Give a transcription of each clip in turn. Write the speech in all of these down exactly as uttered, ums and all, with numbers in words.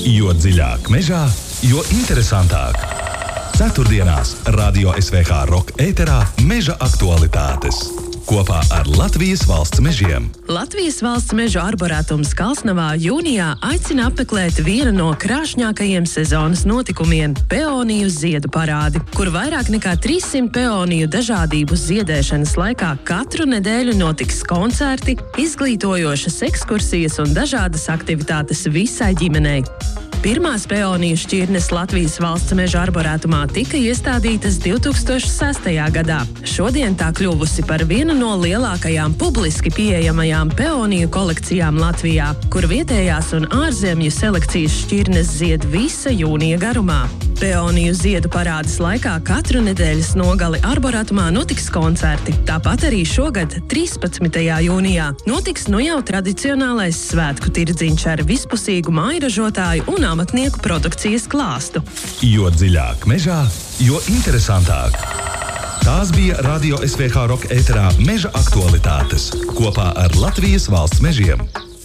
Jo dziļāk mežā, jo interesantāk. Ceturtdienās Radio S V H Rock ēterā Meža aktualitātes. Kopā ar Latvijas valsts mežiem. Latvijas valsts mežu arborātums Kalsnavā jūnijā aicina apmeklēt vienu no krāšņākajiem sezonas notikumiem – peoniju ziedu parādi, kur vairāk nekā trīssimt peoniju dažādību ziedēšanas laikā katru nedēļu notiks koncerti, izglītojošas ekskursijas un dažādas aktivitātes visai ģimenei. Pirmās peoniju šķirnes Latvijas valsts meža arborātumā tika iestādītas divi tūkstoši sestajā gadā. Šodien tā kļuvusi par vienu no lielākajām publiski pieejamajām peoniju kolekcijām Latvijā, kur vietējās un ārzemju selekcijas šķirnes zied visa jūnija garumā. Peoniju ziedu parādes laikā katru nedēļas nogali arborātumā notiks koncerti. Tāpat arī šogad, trīspadsmitajā jūnijā, notiks nu jau tradicionālais svētku tirdziņš ar vispusīgu mājražotāju un amatnieku produkcijas klāstu. Jo dziļāk mežā, jo interesantāk. Tās bija Radio S V H Rock ēterā Meža aktualitātes kopā ar Latvijas valsts mežiem.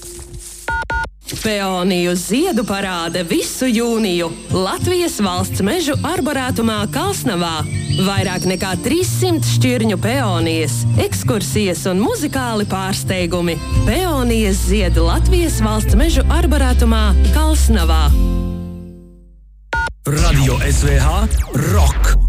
Peoniju ziedu parāde visu jūniju Latvijas valsts mežu arborātumā Kalsnavā. Vairāk nekā trīssimt šķirņu peonijas, ekskursijas un muzikāli pārsteigumi. Peonijas zied Latvijas valsts mežu arborātumā Kalsnavā. Radio S V H Rock.